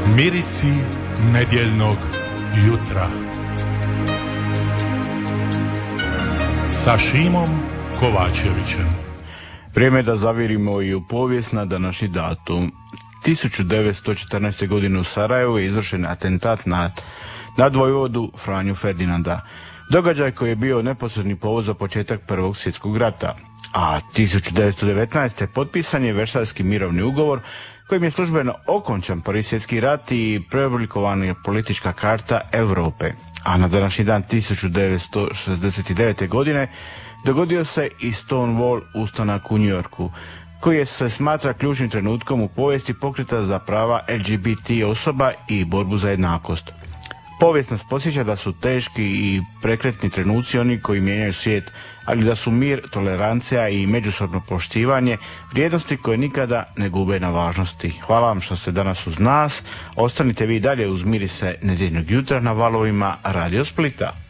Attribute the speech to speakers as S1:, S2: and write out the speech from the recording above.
S1: Mirisi nedjeljnog jutra sa Šimom Kovačevićem.
S2: Vrijeme je da zavirimo i u povijest na današnji datum. 1914. godine u Sarajevu je izvršen atentat nad vojvodu Franju Ferdinanda. Događaj koji je bio neposredni povod za početak Prvog svjetskog rata. A 1919. potpisan je Versajski mirovni ugovor kojim je službeno okončan Prvi svjetski rat i preoblikovana je politička karta Europe. A na današnji dan 1969. godine dogodio se i Stonewall ustanak u New Yorku, koji se smatra ključnim trenutkom u povijesti pokreta za prava LGBT osoba i borbu za jednakost. Povijest nas podsjeća da su teški i prekretni trenuci oni koji mijenjaju svijet, ali da su mir, tolerancija i međusobno poštivanje vrijednosti koje nikada ne gube na važnosti. Hvala vam što ste danas uz nas. Ostanite vi dalje uz mirise nedjeljnog jutra na valovima Radio Splita.